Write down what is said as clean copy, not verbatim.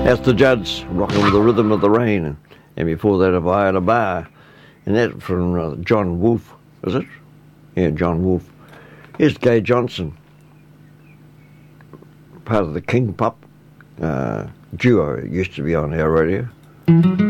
That's the Judds, rocking with the rhythm of the rain. And before that, If I Had a Bar. And that from John Wolfe, is it? Yeah, John Wolfe. Here's Gay Johnson, part of the King Pup duo. It used to be on our radio.